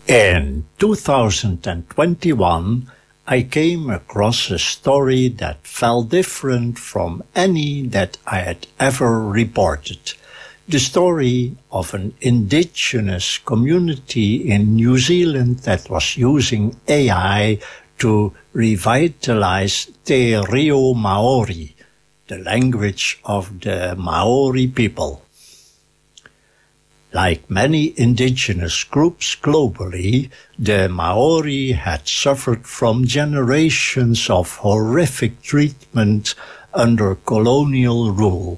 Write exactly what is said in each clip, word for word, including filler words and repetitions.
In two thousand twenty-one, I came across a story that felt different from any that I had ever reported. The story of an indigenous community in New Zealand that was using A I to revitalize Te Reo Maori, the language of the Maori people. Like many indigenous groups globally, the Maori had suffered from generations of horrific treatment under colonial rule.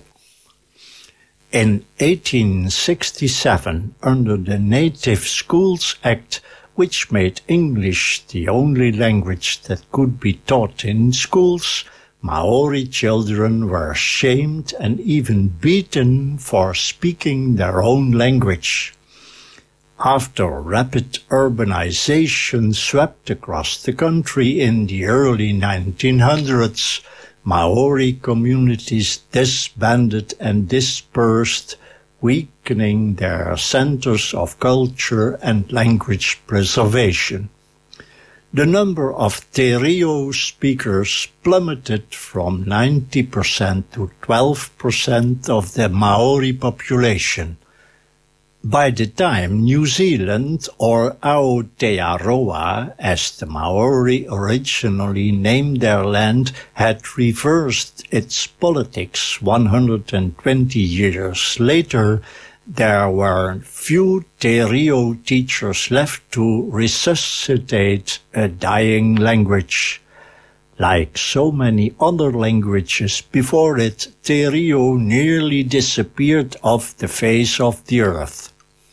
In eighteen sixty-seven, under the Native Schools Act, which made English the only language that could be taught in schools, Maori children were shamed and even beaten for speaking their own language. After rapid urbanization swept across the country in the early nineteen hundreds, Maori communities disbanded and dispersed, weakening their centers of culture and language preservation. The number of Te Reo speakers plummeted from ninety percent to twelve percent of the Maori population. By the time New Zealand, or Aotearoa, as the Maori originally named their land, had reversed its politics one hundred twenty years later, there were few Te Reo teachers left to resuscitate a dying language. Like so many other languages before it, Te Reo nearly disappeared off the face of the earth.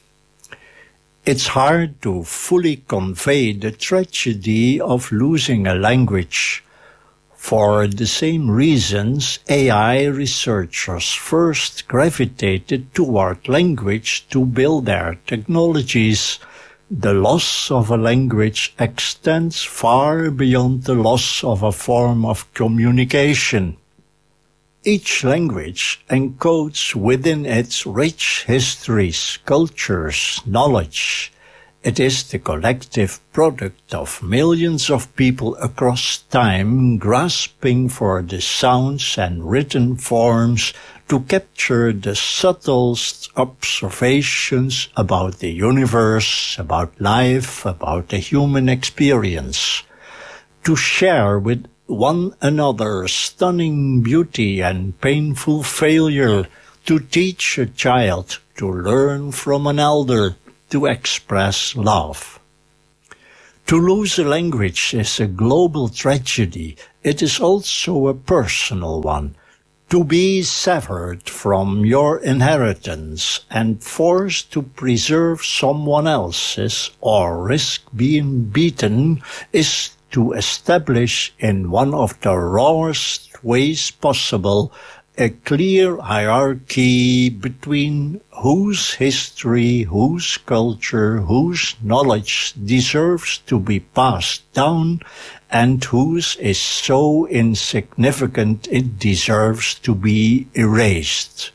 It's hard to fully convey the tragedy of losing a language. For the same reasons, A I researchers first gravitated toward language to build their technologies. The loss of a language extends far beyond the loss of a form of communication. Each language encodes within it rich histories, cultures, knowledge. It is the collective product of millions of people across time grasping for the sounds and written forms to capture the subtlest observations about the universe, about life, about the human experience. To share with one another stunning beauty and painful failure, to teach a child, to learn from an elder, to express love. To lose a language is a global tragedy. It is also a personal one. To be severed from your inheritance and forced to preserve someone else's or risk being beaten is to establish in one of the rawest ways possible a clear hierarchy between whose history, whose culture, whose knowledge deserves to be passed down, and whose is so insignificant it deserves to be erased.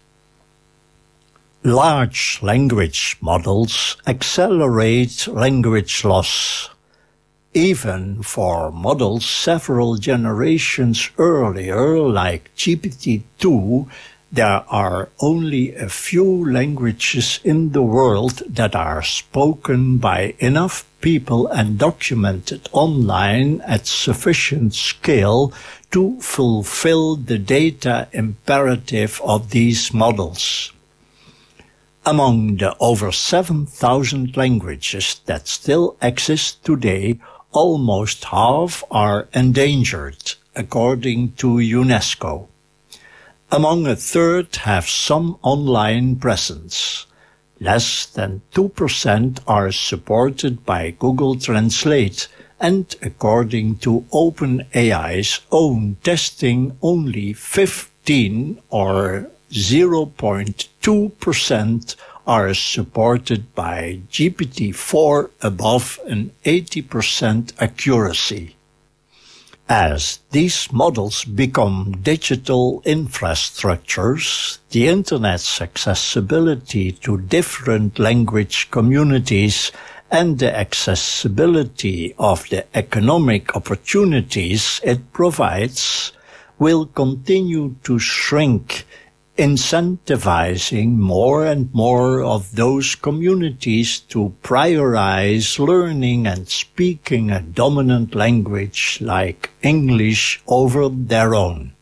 Large language models accelerate language loss. Even for models several generations earlier, like G P T two, there are only a few languages in the world that are spoken by enough people and documented online at sufficient scale to fulfill the data imperative of these models. Among the over seven thousand languages that still exist today, almost half are endangered, according to UNESCO. Among a third have some online presence. Less than two percent are supported by Google Translate, and according to OpenAI's own testing, only fifteen or zero point two percent are supported by G P T four above an eighty percent accuracy. As these models become digital infrastructures, the Internet's accessibility to different language communities and the accessibility of the economic opportunities it provides will continue to shrink, incentivizing more and more of those communities to prioritize learning and speaking a dominant language like English over their own.